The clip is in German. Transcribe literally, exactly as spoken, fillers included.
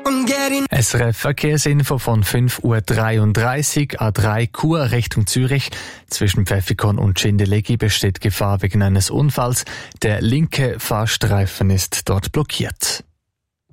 S R F Verkehrsinfo von fünf Uhr dreiunddreißig, A drei Chur Richtung Zürich. Zwischen Pfäffikon und Schindellegi besteht Gefahr wegen eines Unfalls. Der linke Fahrstreifen ist dort blockiert.